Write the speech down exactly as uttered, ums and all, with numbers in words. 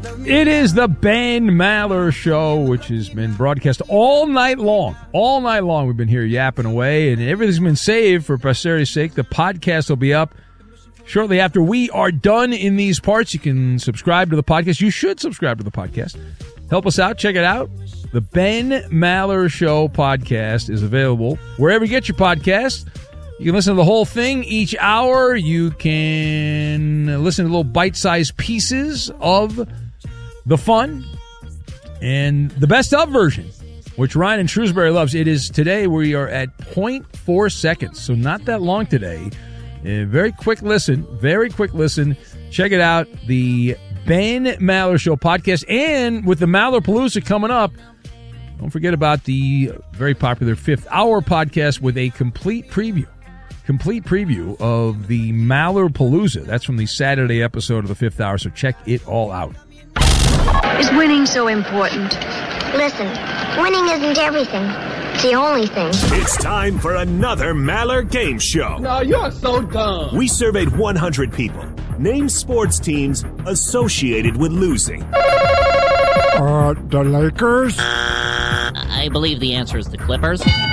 It is the Ben Maller Show, which has been broadcast all night long. All night long we've been here yapping away, and everything's been saved for posterity's sake. The podcast will be up shortly after we are done in these parts. You can subscribe to the podcast. You should subscribe to the podcast. Help us out. Check it out. The Ben Maller Show podcast is available wherever you get your podcast. You can listen to the whole thing each hour. You can listen to little bite-sized pieces of the fun and the best of version, which Ryan and Shrewsbury loves. It is today we are at zero point four seconds, so not that long today. A very quick listen, very quick listen. Check it out, the Ben Maller Show podcast. And with the Mallerpalooza coming up, don't forget about the very popular Fifth Hour podcast with a complete preview. Complete preview of the Mallerpalooza. That's from the Saturday episode of the Fifth Hour, so check it all out. Is winning so important? Listen, winning isn't everything. It's the only thing. It's time for another Maller Game Show. No, you're so dumb. We surveyed one hundred people. Name sports teams associated with losing. Uh, the Lakers? I believe the answer is the Clippers.